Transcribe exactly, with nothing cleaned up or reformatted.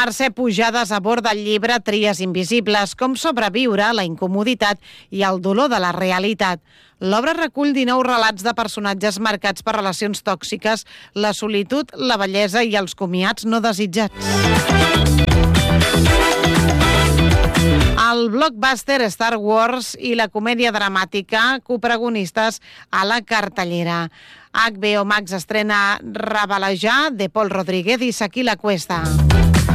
Mercè Pujades aborda el llibre Tries invisibles, com sobreviure a la incomoditat i el dolor de la realitat. L'obra recull dinou relats de personatges marcats per relacions tòxiques, la solitud, la bellesa i els comiats no desitjats. El blockbuster Star Wars i la comèdia dramàtica coprotagonistes a la cartellera. H B O Max estrena Rabalejar, de Pol Rodríguez i Shaquille Cuesta.